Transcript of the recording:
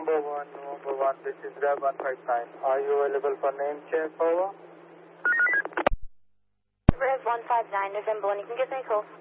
November 1, this is Grab 159. Are you available for name check, over? Rev 159, November 1, you can give me a call.